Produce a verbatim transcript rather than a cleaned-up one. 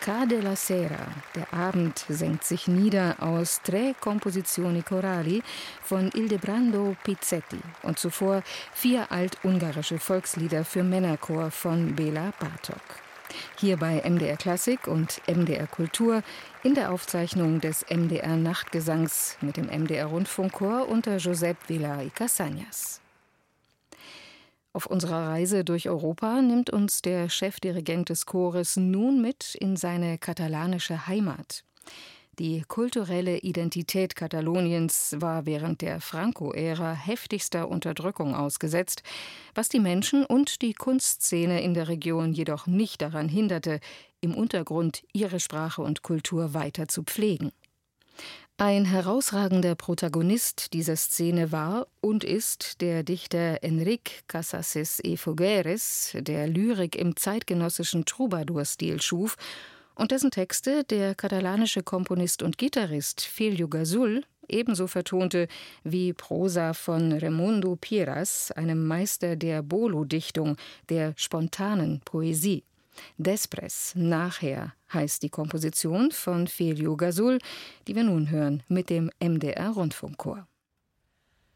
Cade la sera, der Abend senkt sich nieder, aus Tre composizioni corali von Ildebrando Pizzetti und zuvor vier altungarische Volkslieder für Männerchor von Bela Bartok. Hier bei M D R Klassik und M D R Kultur in der Aufzeichnung des M D R Nachtgesangs mit dem M D R Rundfunkchor unter Josep Vila y Casañas. Auf unserer Reise durch Europa nimmt uns der Chefdirigent des Chores nun mit in seine katalanische Heimat. Die kulturelle Identität Kataloniens war während der Franco-Ära heftigster Unterdrückung ausgesetzt, was die Menschen und die Kunstszene in der Region jedoch nicht daran hinderte, im Untergrund ihre Sprache und Kultur weiter zu pflegen. Ein herausragender Protagonist dieser Szene war und ist der Dichter Enric Casases y Fogueres, der Lyrik im zeitgenössischen Troubadour-Stil schuf und dessen Texte der katalanische Komponist und Gitarrist Filio Gasul ebenso vertonte wie Prosa von Raimundo Piras, einem Meister der Bolo-Dichtung, der spontanen Poesie. Després, nachher, heißt die Komposition von Filio Gasul, die wir nun hören mit dem M D R Rundfunkchor.